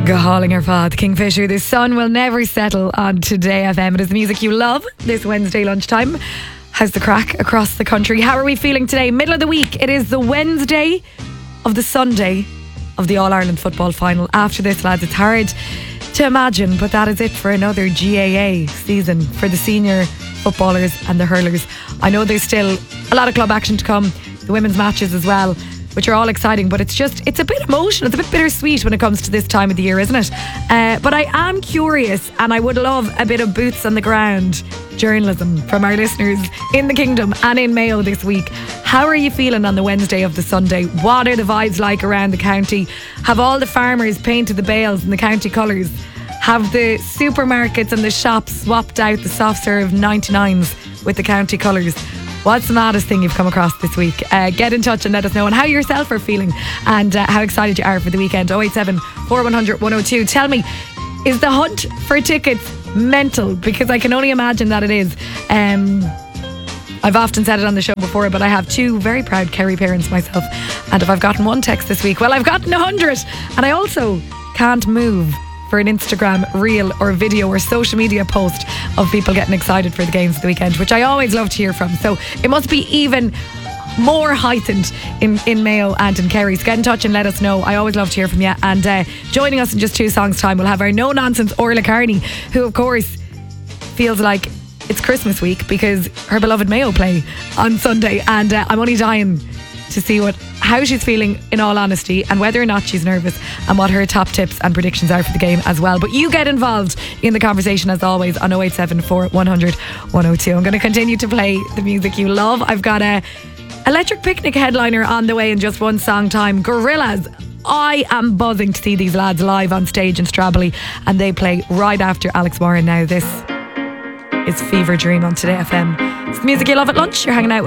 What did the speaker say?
Gahaling ar fad, Kingfisher. The sun will never settle on Today FM. It is the music you love this Wednesday lunchtime. How's the crack across the country? How are we feeling today? Middle of the week. It is the Wednesday of the Sunday of the All-Ireland football final. After this, lads, it's hard to imagine, but that is it for another GAA season for the senior footballers and the hurlers. I know there's still a lot of club action to come, the women's matches as well, which are all exciting, but it's a bit emotional, it's a bit bittersweet when it comes to this time of the year, isn't it? But I am curious, and I would love a bit of boots on the ground journalism from our listeners in the Kingdom and in Mayo this week. How are you feeling on the Wednesday of the Sunday? What are the vibes like around the county? Have all the farmers painted the bales in the county colours? Have the supermarkets and the shops swapped out the soft serve 99s with the county colours? What's the maddest thing you've come across this week? Get in touch and let us know on how you yourself are feeling and how excited you are for the weekend. 087 4100 102. Tell me, is the hunt for tickets mental? Because I can only imagine that it is. I've often said it on the show before, but I have two very proud Kerry parents myself, and if I've gotten one text this week, well, I've gotten 100. And I also can't move for an Instagram reel or video or social media post of people getting excited for the games of the weekend, which I always love to hear from. So it must be even more heightened in Mayo and in Kerry. So get in touch and let us know. I always love to hear from you. And joining us in just 2 songs time, we'll have our no nonsense Orla Carney, who of course feels like it's Christmas week because her beloved Mayo play on Sunday, and I'm only dying to see how she's feeling, in all honesty, and whether or not she's nervous, and what her top tips and predictions are for the game as well. But you get involved in the conversation as always on 0874 100 102. I'm going to continue to play the music you love. I've got a Electric Picnic headliner on the way in just 1 song time. Gorillaz. I am buzzing to see these lads live on stage in Strably, and they play right after Alex Moran. Now this is Fever Dream on Today FM. It's the music you love at lunch. You're hanging out